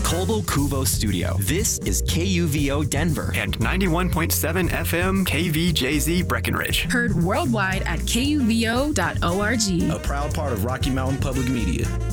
Colville Cuvo Studio. This is KUVO Denver and 91.7 FM KVJZ Breckenridge. Heard worldwide at kuvo.org. A proud part of Rocky Mountain Public Media.